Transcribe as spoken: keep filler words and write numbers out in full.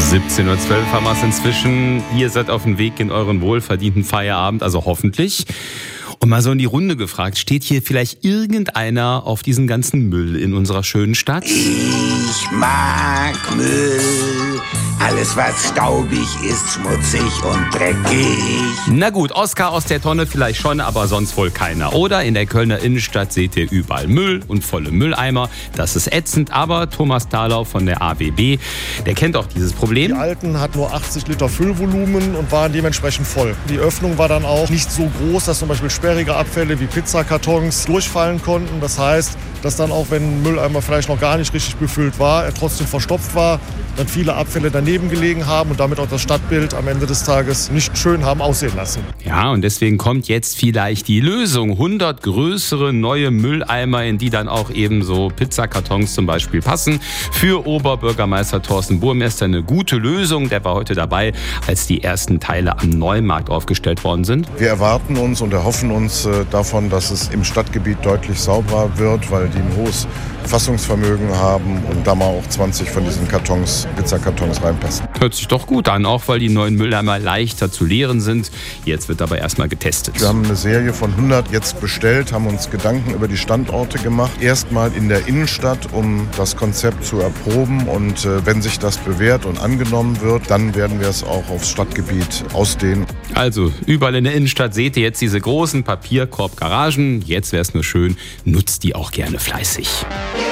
siebzehn Uhr zwölf haben wir es inzwischen. Ihr seid auf dem Weg in euren wohlverdienten Feierabend, also hoffentlich. Und mal so in die Runde gefragt, steht hier vielleicht irgendeiner auf diesen ganzen Müll in unserer schönen Stadt? Ich mag Müll. Alles, was staubig ist, schmutzig und dreckig. Na gut, Oskar aus der Tonne vielleicht schon, aber sonst wohl keiner. Oder in der Kölner Innenstadt seht ihr überall Müll und volle Mülleimer. Das ist ätzend, aber Thomas Thalau von der A W B, der kennt auch dieses Problem. Die alten hat nur achtzig Liter Füllvolumen und waren dementsprechend voll. Die Öffnung war dann auch nicht so groß, dass zum Beispiel sperrige Abfälle wie Pizzakartons durchfallen konnten. Das heißt, dass dann auch, wenn ein Mülleimer vielleicht noch gar nicht richtig befüllt war, er trotzdem verstopft war, dann viele Abfälle daneben gelegen haben und damit auch das Stadtbild am Ende des Tages nicht schön haben aussehen lassen. Ja, und deswegen kommt jetzt vielleicht die Lösung. hundert größere neue Mülleimer, in die dann auch eben so Pizzakartons zum Beispiel passen. Für Oberbürgermeister Thorsten Burmester eine gute Lösung. Der war heute dabei, als die ersten Teile am Neumarkt aufgestellt worden sind. Wir erwarten uns und erhoffen uns äh, davon, dass es im Stadtgebiet deutlich sauberer wird, weil die ein hohes Fassungsvermögen haben und da mal auch zwanzig von diesen Kartons, Pizzakartons reinpassen. Hört sich doch gut an, auch weil die neuen Mülleimer leichter zu leeren sind. Jetzt wird aber erstmal getestet. Wir haben eine Serie von hundert jetzt bestellt, haben uns Gedanken über die Standorte gemacht. Erstmal in der Innenstadt, um das Konzept zu erproben. Und äh, wenn sich das bewährt und angenommen wird, dann werden wir es auch aufs Stadtgebiet ausdehnen. Also, überall in der Innenstadt seht ihr jetzt diese großen Papierkorb-Garagen. Jetzt wäre es nur schön, nutzt die auch gerne fleißig.